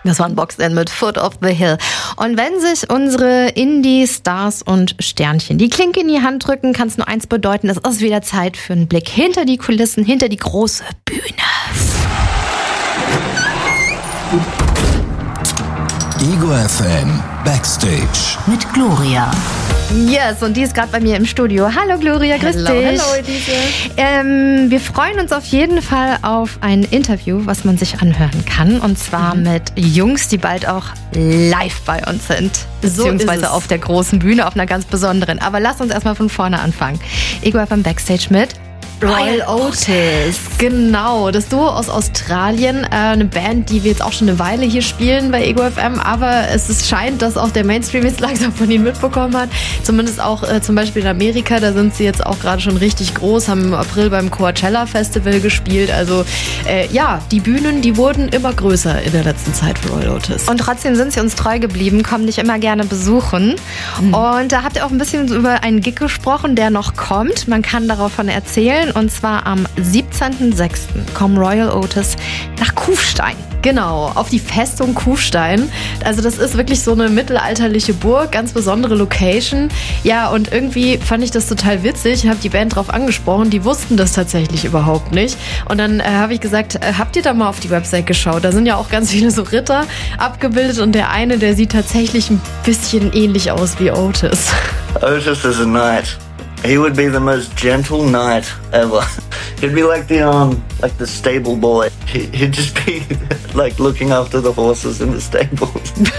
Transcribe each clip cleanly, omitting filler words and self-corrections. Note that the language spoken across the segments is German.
Das war ein Boxen mit Foot of the Hill. Und wenn sich unsere Indie-Stars und Sternchen die Klinke in die Hand drücken, kann es nur eins bedeuten, es ist wieder Zeit für einen Blick hinter die Kulissen, hinter die große Bühne. Ego FM Backstage mit Gloria. Yes, und die ist gerade bei mir im Studio. Hallo Gloria, grüß dich. Hallo Elise. Wir freuen uns auf jeden Fall auf ein Interview, was man sich anhören kann. Und zwar mit Jungs, die bald auch live bei uns sind. Beziehungsweise auf der großen Bühne, auf einer ganz besonderen. Aber lass uns erstmal von vorne anfangen. Ego FM Backstage mit Royal Otis. Genau, das Duo aus Australien, eine Band, die wir jetzt auch schon eine Weile hier spielen bei Ego FM, aber scheint, dass auch der Mainstream jetzt langsam von ihnen mitbekommen hat. Zumindest auch zum Beispiel in Amerika, da sind sie jetzt auch gerade schon richtig groß, haben im April beim Coachella Festival gespielt. Also die Bühnen, die wurden immer größer in der letzten Zeit für Royal Otis. Und trotzdem sind sie uns treu geblieben, kommen dich immer gerne besuchen. Und da habt ihr auch ein bisschen über einen Gig gesprochen, der noch kommt. Man kann davon erzählen. Und zwar am 17.06. kommen Royal Otis nach Kufstein. Genau, auf die Festung Kufstein. Also das ist wirklich so eine mittelalterliche Burg, ganz besondere Location. Ja, und irgendwie fand ich das total witzig. Ich habe die Band drauf angesprochen, die wussten das tatsächlich überhaupt nicht. Und dann habe ich gesagt, habt ihr da mal auf die Website geschaut? Da sind ja auch ganz viele so Ritter abgebildet und der eine, der sieht tatsächlich ein bisschen ähnlich aus wie Otis. Otis is a knight. He would be the most gentle knight ever. He'd be like the stable boy. He'd just be like looking after the horses in the stables.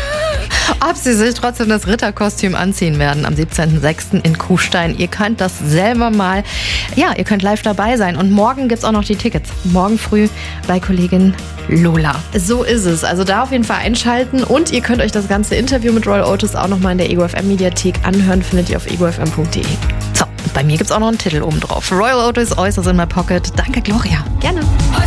Ob sie sich trotzdem das Ritterkostüm anziehen werden am 17.06. in Kufstein. Ihr könnt das selber mal, ihr könnt live dabei sein. Und morgen gibt's auch noch die Tickets. Morgen früh bei Kollegin Lola. So ist es. Also da auf jeden Fall einschalten. Und ihr könnt euch das ganze Interview mit Royal Otis auch nochmal in der Ego FM Mediathek anhören. Findet ihr auf egofm.de. So, bei mir gibt's auch noch einen Titel oben drauf. Royal Otis, Oysters in my Pocket. Danke, Gloria. Gerne.